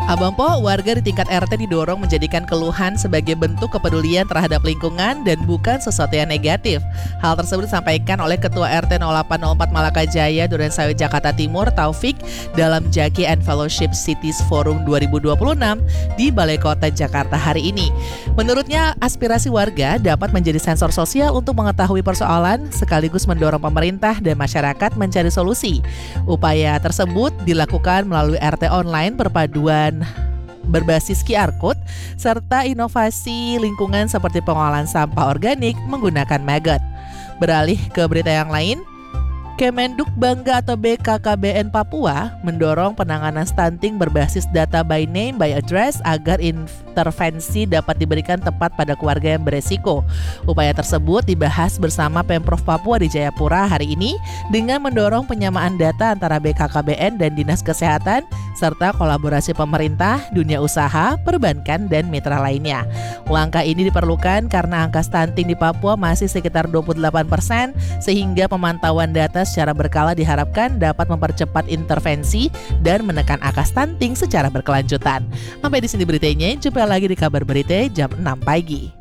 Abang Po, warga di tingkat RT didorong menjadikan keluhan sebagai bentuk kepedulian terhadap lingkungan dan bukan sesuatu yang negatif. Hal tersebut disampaikan oleh Ketua RT 0804 Malaka Jaya, Durensawit, Jakarta Timur, Taufik, dalam Jaki and Fellowship Cities Forum 2026 di Balai Kota Jakarta hari ini. Menurutnya, aspirasi warga dapat menjadi sensor sosial untuk mengetahui persoalan sekaligus mendorong pemerintah dan masyarakat mencari solusi. Upaya tersebut dilakukan melalui RT online perpaduan berbasis QR Code serta inovasi lingkungan seperti pengolahan sampah organik menggunakan maggot. Beralih ke berita yang lain, Kemenduk Bangga atau BKKBN Papua mendorong penanganan stunting berbasis data by name by address agar intervensi dapat diberikan tepat pada keluarga yang beresiko. Upaya tersebut dibahas bersama Pemprov Papua di Jayapura hari ini dengan mendorong penyamaan data antara BKKBN dan Dinas Kesehatan serta kolaborasi pemerintah, dunia usaha, perbankan, dan mitra lainnya. Langkah ini diperlukan karena angka stunting di Papua masih sekitar 28%, sehingga pemantauan data secara berkala diharapkan dapat mempercepat intervensi dan menekan angka stunting secara berkelanjutan. Sampai di sini beritanya, jumpa lagi di kabar berita jam 6 pagi.